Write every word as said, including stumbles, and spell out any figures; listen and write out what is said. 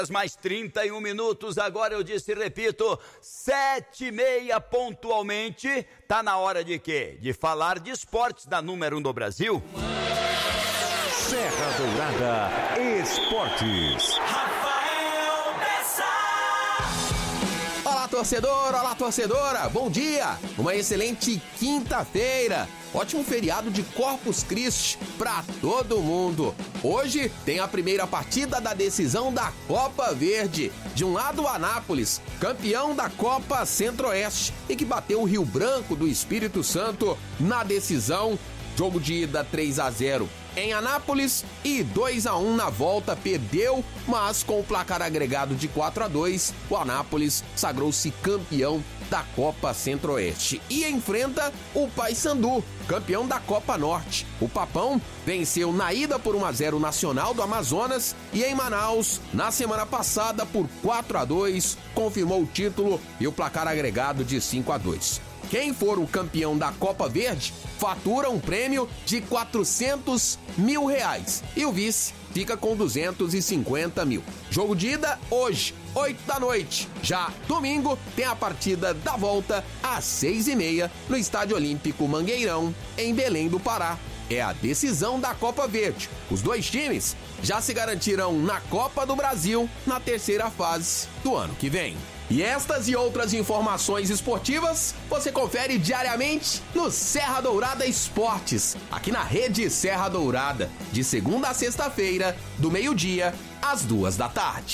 Mais trinta e um minutos, agora eu disse e repito, sete e meia pontualmente, tá na hora de quê? De falar de esportes da número um do Brasil. Serra Dourada Esportes. Rafael Bessa. Olá, torcedor, olá, torcedora, bom dia, uma excelente quinta-feira. Ótimo feriado de Corpus Christi para todo mundo. Hoje tem a primeira partida da decisão da Copa Verde. De um lado, o Anápolis, campeão da Copa Centro-Oeste e que bateu o Rio Branco do Espírito Santo na decisão. Jogo de ida três a zero em Anápolis e dois a um na volta, perdeu, mas com o placar agregado de quatro a dois, o Anápolis sagrou-se campeão da Copa Centro-Oeste e enfrenta o Paysandu, campeão da Copa Norte. O Papão venceu na ida por um a zero o Nacional do Amazonas e em Manaus, na semana passada, por quatro a dois, confirmou o título e o placar agregado de cinco a dois. Quem for o campeão da Copa Verde fatura um prêmio de quatrocentos mil reais e o vice fica com duzentos e cinquenta mil. Jogo de ida hoje, oito da noite. Já domingo tem a partida da volta às seis e meia no Estádio Olímpico Mangueirão, em Belém do Pará. É a decisão da Copa Verde. Os dois times já se garantiram na Copa do Brasil na terceira fase do ano que vem. E estas e outras informações esportivas você confere diariamente no Serra Dourada Esportes, aqui na Rede Serra Dourada, de segunda a sexta-feira, do meio-dia às duas da tarde.